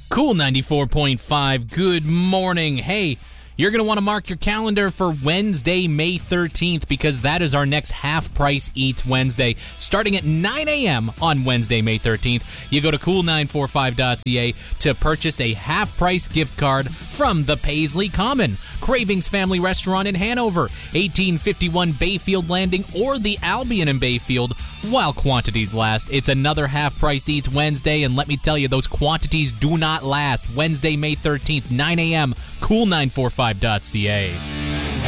Cool 94.5, good morning. Hey, you're going to want to mark your calendar for Wednesday, May 13th, because that is our next Half Price Eats Wednesday. Starting at 9 a.m. on Wednesday, May 13th, you go to cool945.ca to purchase a half-price gift card from the Paisley Common, Cravings Family Restaurant in Hanover, 1851 Bayfield Landing, or the Albion in Bayfield, while quantities last. It's another Half Price Eats Wednesday, and let me tell you, those quantities do not last. Wednesday, May 13th, 9 a.m., cool945.ca.